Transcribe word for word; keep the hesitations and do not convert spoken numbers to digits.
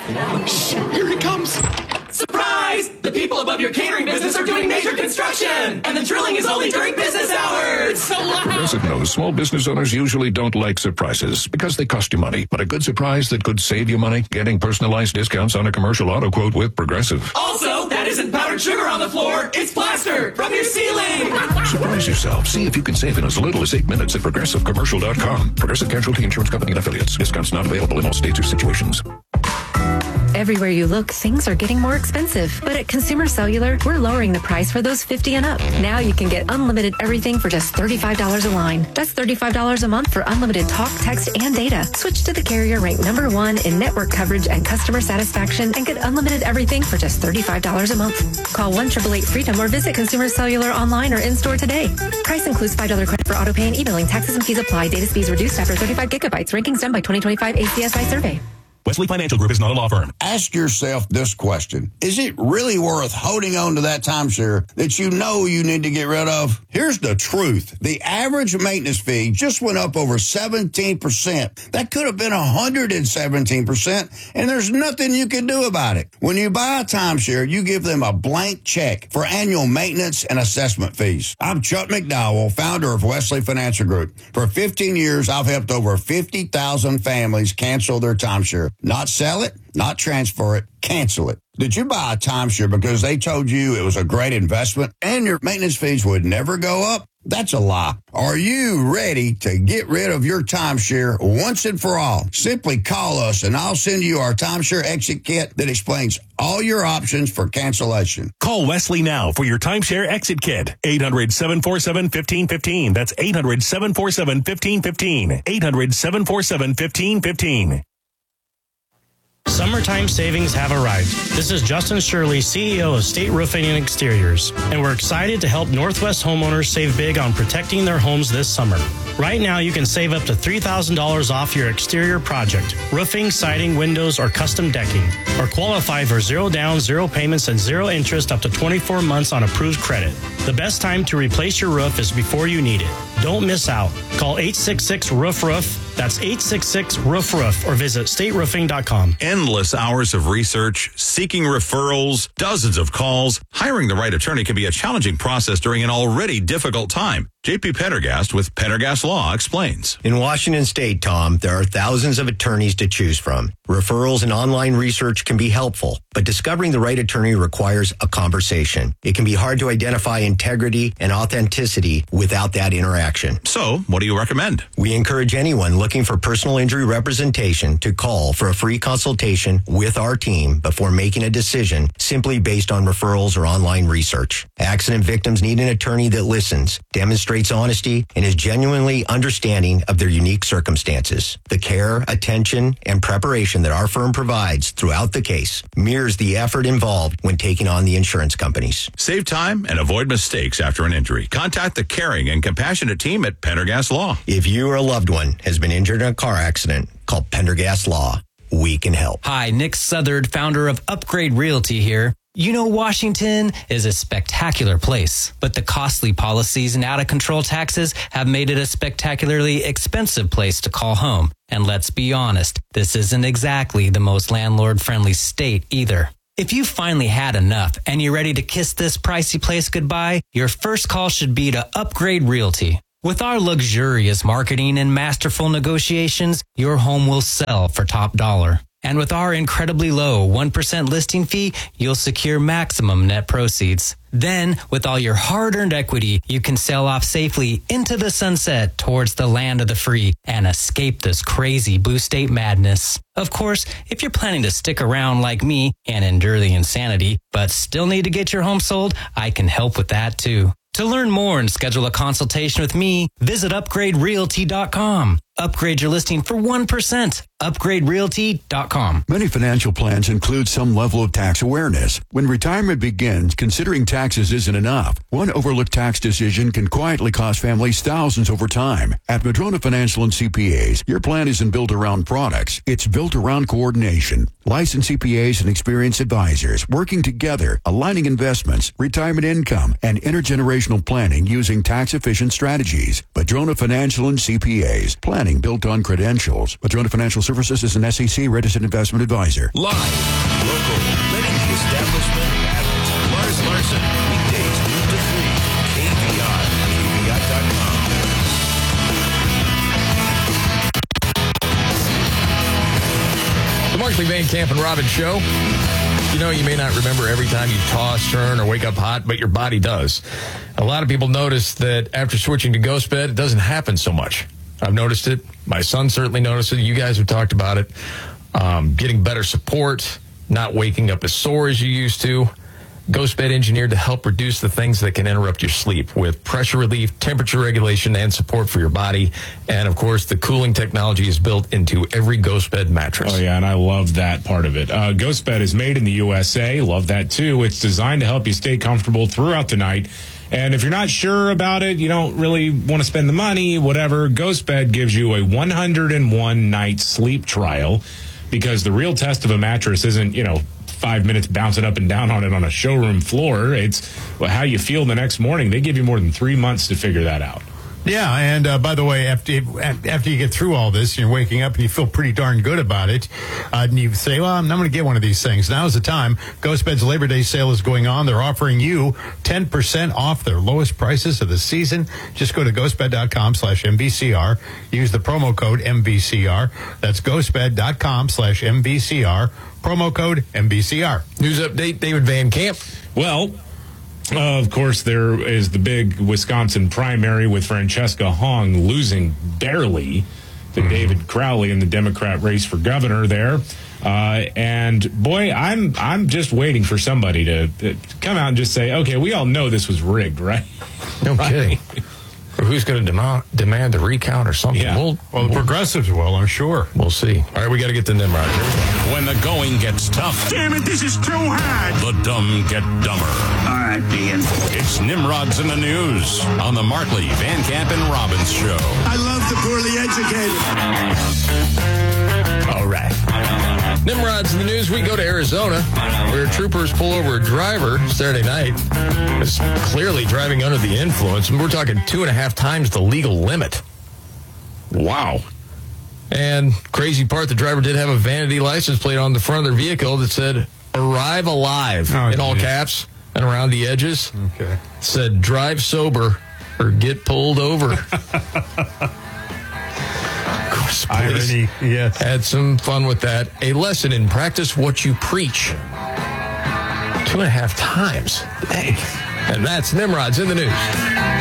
Shit, here he comes. Surprise! The people above your catering business are doing major construction, and the drilling is only during business hours. So loud. Progressive knows small business owners usually don't like surprises because they cost you money. But a good surprise that could save you money, getting personalized discounts on a commercial auto quote with Progressive. Also, that isn't powdered sugar on the floor. It's plaster from your ceiling. Surprise yourself. See if you can save in as little as eight minutes at progressive commercial dot com. Progressive Casualty Insurance Company and affiliates. Discounts not available in all states or situations. Everywhere you look, things are getting more expensive. But at Consumer Cellular, we're lowering the price for those fifty and up. Now you can get unlimited everything for just thirty-five dollars a line. That's thirty-five dollars a month for unlimited talk, text, and data. Switch to the carrier ranked number one in network coverage and customer satisfaction and get unlimited everything for just thirty-five dollars a month. Call one eight eight eight freedom or visit Consumer Cellular online or in-store today. Price includes five dollars credit for auto pay and e-billing. Taxes and fees apply. Data speeds reduced after thirty-five gigabytes. Rankings done by twenty twenty-five A C S I survey. Wesley Financial Group is not a law firm. Ask yourself this question. Is it really worth holding on to that timeshare that you know you need to get rid of? Here's the truth. The average maintenance fee just went up over seventeen percent. That could have been one hundred seventeen percent, and there's nothing you can do about it. When you buy a timeshare, you give them a blank check for annual maintenance and assessment fees. I'm Chuck McDowell, founder of Wesley Financial Group. For fifteen years, I've helped over fifty thousand families cancel their timeshare. Not sell it, not transfer it, cancel it. Did you buy a timeshare because they told you it was a great investment and your maintenance fees would never go up? That's a lie. Are you ready to get rid of your timeshare once and for all? Simply call us and I'll send you our timeshare exit kit that explains all your options for cancellation. Call Wesley now for your timeshare exit kit. eight hundred, seven four seven, one five one five. That's eight hundred, seven four seven, one five one five. eight hundred, seven four seven, one five one five. Summertime savings have arrived. This is Justin Shirley, C E O of State Roofing and Exteriors, and we're excited to help Northwest homeowners save big on protecting their homes this summer. Right now, you can save up to three thousand dollars off your exterior project, roofing, siding, windows, or custom decking, or qualify for zero down, zero payments, and zero interest up to twenty-four months on approved credit. The best time to replace your roof is before you need it. Don't miss out. Call eight six six, roof roof. That's eight six six, roof roof, or visit state roofing dot com. Endless hours of research, seeking referrals, dozens of calls. Hiring the right attorney can be a challenging process during an already difficult time. J P Pendergast with Pendergast Law explains. In Washington State, Tom, there are thousands of attorneys to choose from. Referrals and online research can be helpful, but discovering the right attorney requires a conversation. It can be hard to identify integrity and authenticity without that interaction. So, what do you recommend? We encourage anyone looking for personal injury representation to call for a free consultation with our team before making a decision simply based on referrals or online research. Accident victims need an attorney that listens, demonstrates honesty, and is genuinely understanding of their unique circumstances. The care, attention, and preparation that our firm provides throughout the case mirrors the effort involved when taking on the insurance companies. Save time and avoid mistakes after an injury. Contact the caring and compassionate team at Pendergast Law. If you or a loved one has been injured in a car accident, call Pendergast Law. We can help. Hi, Nick Southard, founder of Upgrade Realty here. You know, Washington is a spectacular place, but the costly policies and out-of-control taxes have made it a spectacularly expensive place to call home. And let's be honest, this isn't exactly the most landlord-friendly state either. If you finally had enough and you're ready to kiss this pricey place goodbye, your first call should be to Upgrade Realty. With our luxurious marketing and masterful negotiations, your home will sell for top dollar. And with our incredibly low one percent listing fee, you'll secure maximum net proceeds. Then, with all your hard-earned equity, you can sail off safely into the sunset towards the land of the free and escape this crazy blue state madness. Of course, if you're planning to stick around like me and endure the insanity, but still need to get your home sold, I can help with that too. To learn more and schedule a consultation with me, visit upgrade realty dot com. Upgrade your listing for one percent. upgrade realty dot com. Many financial plans include some level of tax awareness. When retirement begins, considering taxes isn't enough. One overlooked tax decision can quietly cost families thousands over time. At Madrona Financial and C P As, your plan isn't built around products. It's built around coordination. Licensed C P As and experienced advisors working together, aligning investments, retirement income, and intergenerational planning using tax-efficient strategies. Madrona Financial and C P As. Planning planning built on credentials. Madrona Financial Services is an S E C registered investment advisor. Live, local, letting the establishment have it. Lars Larson, weekdays noon to three. K V I, K V I dot com. The Markley, Van Camp, and Robbins Show. You know, you may not remember every time you toss, turn, or wake up hot, but your body does. A lot of people notice that after switching to GhostBed, it doesn't happen so much. I've noticed it. My son certainly noticed it. You guys have talked about it. Um, getting better support, not waking up as sore as you used to. GhostBed engineered to help reduce the things that can interrupt your sleep with pressure relief, temperature regulation, and support for your body. And, of course, the cooling technology is built into every GhostBed mattress. Oh, yeah, and I love that part of it. Uh, GhostBed is made in the U S A. Love that, too. It's designed to help you stay comfortable throughout the night. And if you're not sure about it, you don't really want to spend the money, whatever, GhostBed gives you a one hundred one night sleep trial, because the real test of a mattress isn't, you know, five minutes bouncing up and down on it on a showroom floor. It's how you feel the next morning. They give you more than three months to figure that out. Yeah, and uh, by the way, after you, after you get through all this, you're waking up and you feel pretty darn good about it. Uh, and you say, well, I'm not going to get one of these things. Now's the time. GhostBed's Labor Day sale is going on. They're offering you ten percent off their lowest prices of the season. Just go to ghostbed.com slash MVCR. Use the promo code M V C R. That's ghostbed.com slash MVCR. Promo code M V C R. News update, David Van Camp. Well, Uh, of course, there is the big Wisconsin primary with Francesca Hong losing barely to mm-hmm. David Crowley in the Democrat race for governor there. Uh, and boy, I'm I'm just waiting for somebody to, to come out and just say, okay, we all know this was rigged, right? No right. kidding. Or who's going to demand, demand a recount or something? Yeah. We'll, well, the we'll, progressives will, I'm sure. We'll see. All right, we got to get to Nimrod. When the going gets tough. Damn it, this is too hard. The dumb get dumber. All right, Ian. It's Nimrod's in the News on the Markley, Van Camp, and Robbins Show. I love the poorly educated. All right. Nimrod's in the News. We go to Arizona, where troopers pull over a driver Saturday night who's clearly driving under the influence. And we're talking two and a half times the legal limit. Wow. And crazy part, the driver did have a vanity license plate on the front of their vehicle that said, "Arrive alive," oh, in all geez. caps, and around the edges. Okay. It said, "Drive sober or get pulled over." Irony, yes. Had some fun with that. A lesson in practice what you preach. Two and a half times. Dang. And that's Nimrod's in the News.